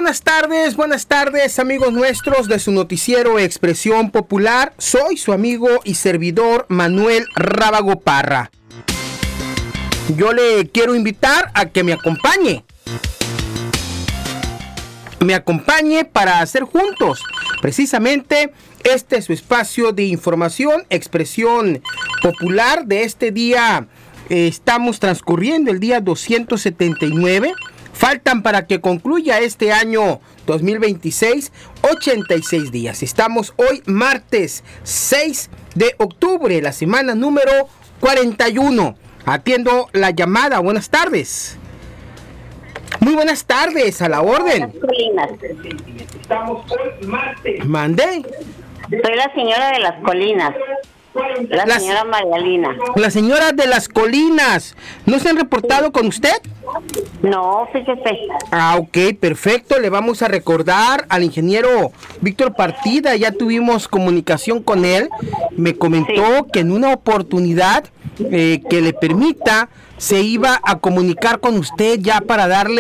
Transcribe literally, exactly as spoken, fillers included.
buenas tardes, buenas tardes amigos nuestros de su noticiero Expresión Popular. Soy su amigo y servidor Manuel Rábago Parra. Yo le quiero invitar a que me acompañe. Me acompañe para hacer juntos precisamente este es su espacio de información, Expresión Popular de este día. Eh, estamos transcurriendo el día doscientos setenta y nueve. Faltan para que concluya este año dos mil veintiséis, ochenta y seis días. Estamos hoy martes seis de octubre, la semana número cuarenta y uno. Atiendo la llamada. Buenas tardes. Muy buenas tardes, a la orden. Estamos hoy martes. ¿Mandé? Soy la señora de las colinas. La Las, señora Marialina. La señora de las colinas. ¿No se han reportado con usted? No, fíjese. Ah, ok, perfecto. Le vamos a recordar al ingeniero Víctor Partida. Ya tuvimos comunicación con él. Me comentó sí. que en una oportunidad eh, que le permita, se iba a comunicar con usted ya para darle